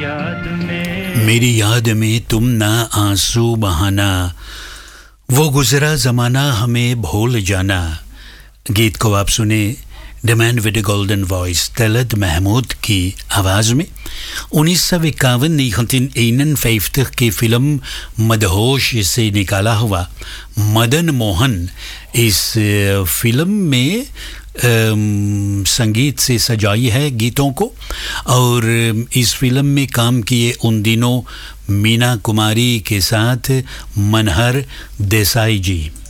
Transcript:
मेरी याद में तुम ना आंसू बहाना, वो गुजरा ज़माना हमें भूल जाना। गीत को आप सुने द मैन विद द गोल्डन वॉइस तलत महमूद की आवाज़ में 1951 की फिल्म मदहोश से निकाला हुआ मदन मोहन। इस फिल्म में संगीत से सजाई है गीतों को, और इस फिल्म में काम किए उन दिनों मीना कुमारी के साथ मनहर देसाई जी।